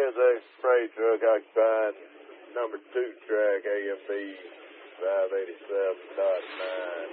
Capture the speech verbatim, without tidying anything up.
transaction freight truck occupying number two track A M B five eighty-seven point nine.